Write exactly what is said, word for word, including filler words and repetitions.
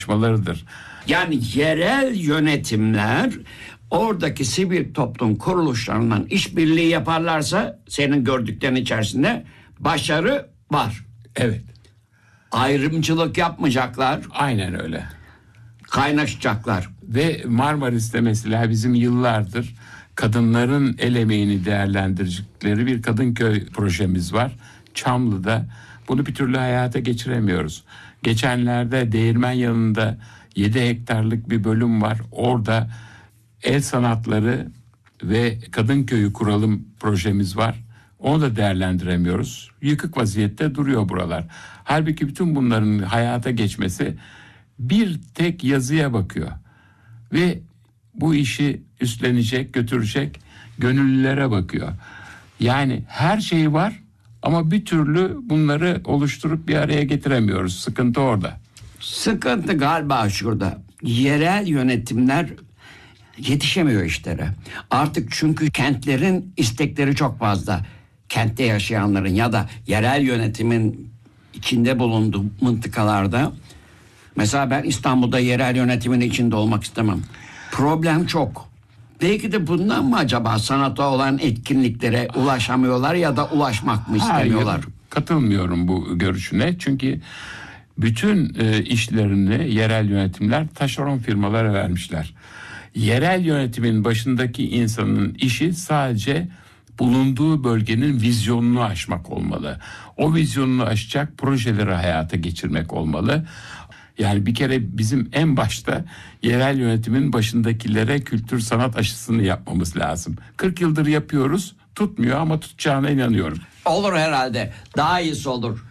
çalışmalarıdır. Yani yerel yönetimler oradaki sivil toplum kuruluşlarından işbirliği yaparlarsa senin gördüklerin içerisinde başarı var. Evet. Ayrımcılık yapmayacaklar. Aynen öyle. Kaynaşacaklar. Ve Marmaris'te mesela bizim yıllardır kadınların el emeğini değerlendirecekleri bir Kadınköy projemiz var. Çamlı'da bunu bir türlü hayata geçiremiyoruz. Geçenlerde Değirmen yanında yedi hektarlık bir bölüm var. Orada el sanatları ve Kadınköy'ü kuralım projemiz var. Onu da değerlendiremiyoruz. Yıkık vaziyette duruyor buralar. Halbuki bütün bunların hayata geçmesi bir tek yazıya bakıyor. Ve bu işi üstlenecek, götürecek gönüllülere bakıyor. Yani her şey var ama bir türlü bunları oluşturup bir araya getiremiyoruz. Sıkıntı orada. Sıkıntı galiba şurada. Yerel yönetimler yetişemiyor işlere. Artık çünkü kentlerin istekleri çok fazla. Kentte yaşayanların ya da yerel yönetimin içinde bulunduğu mıntıkalarda. Mesela ben İstanbul'da yerel yönetimin içinde olmak istemem. Problem çok. Belki de bundan mı acaba sanata olan etkinliklere ulaşamıyorlar ya da ulaşmak mı istemiyorlar? Hayır, katılmıyorum bu görüşüne. Çünkü bütün e, işlerini yerel yönetimler taşeron firmalara vermişler. Yerel yönetimin başındaki insanın işi sadece bulunduğu bölgenin vizyonunu aşmak olmalı. O vizyonunu aşacak projeleri hayata geçirmek olmalı. Yani bir kere bizim en başta yerel yönetimin başındakilere kültür sanat aşısını yapmamız lazım. kırk yıldır yapıyoruz, tutmuyor ama tutacağına inanıyorum. Olur herhalde. Daha iyisi olur.